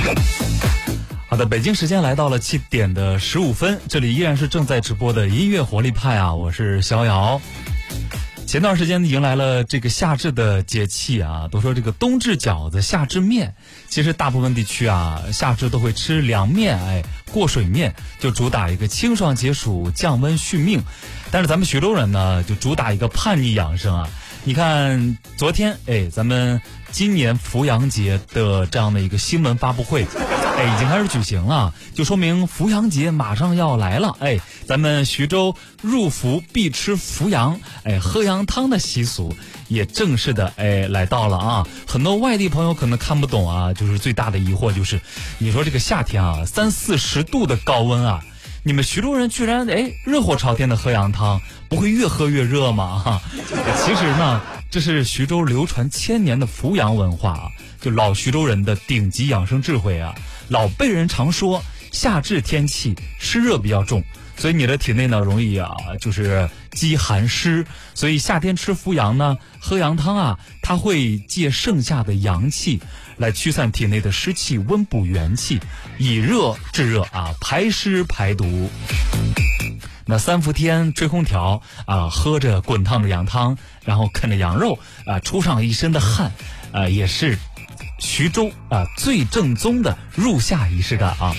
好的，北京时间来到了7点的15分，这里依然是正在直播的音乐活力派啊，我是逍遥。前段时间迎来了这个夏至的节气啊，都说这个冬至饺子夏至面，其实大部分地区啊夏至都会吃凉面，过水面，就主打一个清爽解暑降温续命。但是咱们徐州人呢就主打一个叛逆养生啊。你看昨天咱们今年伏阳节的这样的一个新闻发布会已经开始举行了，就说明伏阳节马上要来了。咱们徐州入伏必吃伏阳，喝羊汤的习俗也正式的来到了啊。很多外地朋友可能看不懂啊，就是最大的疑惑就是，你说这个夏天啊，30-40度的高温啊，你们徐州人居然热火朝天的喝羊汤，不会越喝越热吗？其实呢，这是徐州流传1000年的伏阳文化啊，就老徐州人的顶级养生智慧啊。老辈人常说，夏至天气湿热比较重，所以你的体内呢容易就是积寒湿，所以夏天吃伏阳呢，喝羊汤啊，它会借盛夏的阳气来驱散体内的湿气，温补元气，以热制热啊，排湿排毒。那3伏天吹空调啊，喝着滚烫的羊汤，然后啃着羊肉啊，出上一身的汗也是徐州最正宗的入夏仪式感啊。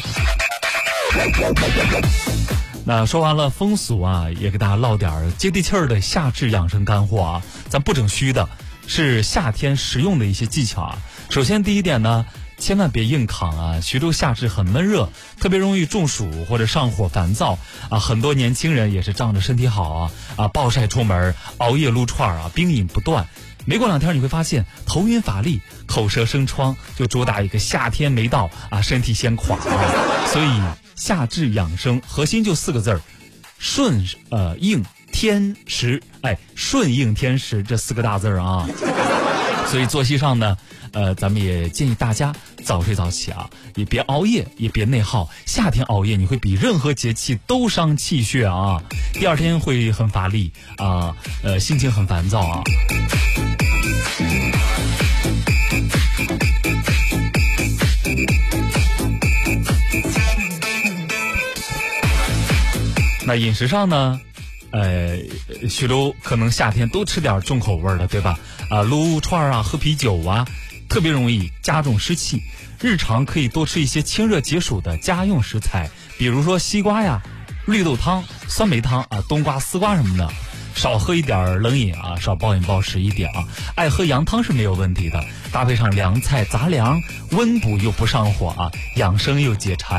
那说完了风俗啊，也给大家唠点接地气儿的夏至养生干货啊。咱不整虚的，是夏天实用的一些技巧啊。首先第一点呢，千万别硬扛啊！徐州夏至很闷热，特别容易中暑或者上火烦躁啊。很多年轻人也是仗着身体好暴晒出门，熬夜撸串冰饮不断。没过2天你会发现头晕乏力、口舌生疮，就主打一个夏天没到身体先垮所以夏至养生核心就4个字儿：顺应天时。顺应天时这4个大字啊。所以作息上呢，咱们也建议大家早睡早起啊，也别熬夜，也别内耗。夏天熬夜你会比任何节气都伤气血啊，第2天会很乏力心情很烦躁啊。那饮食上呢，徐州可能夏天都吃点重口味的，对吧？撸串喝啤酒特别容易加重湿气。日常可以多吃一些清热解暑的家用食材，比如说西瓜绿豆汤、酸梅汤冬瓜、丝瓜什么的。少喝一点冷饮少暴饮暴食一点爱喝羊汤是没有问题的，搭配上凉菜杂粮，温补又不上火养生又解馋。